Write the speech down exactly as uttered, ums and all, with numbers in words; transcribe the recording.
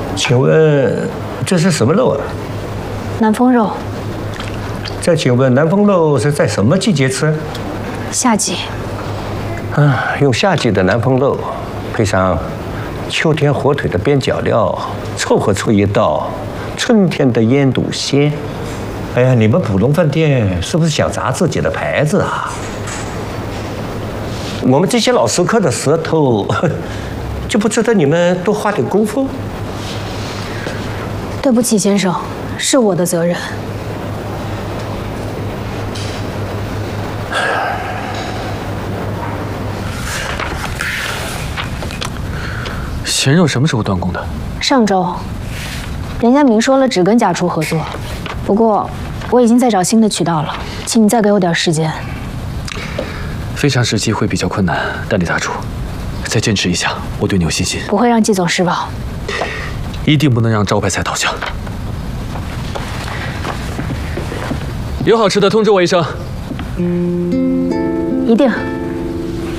请问这是什么肉啊？ 南风肉。 再请问南风肉是在什么季节吃？ 夏季。 啊，用夏季的南风肉，配上秋天火腿的边角料，凑合出一道春天的腌笃鲜。哎呀，你们普通饭店是不是想砸自己的牌子啊？我们这些老食客的舌头，就不值得你们多花点功夫？ 对不起，先生，是我的责任。 咸肉什么时候断供的？ 上周，人家明说了只跟家厨合作，不过我已经在找新的渠道了，请你再给我点时间。 非常时期会比较困难，但李大厨，再坚持一下，我对你有信心。 不会让季总失望。 一定不能让招牌菜倒下。有好吃的通知我一声。 一定。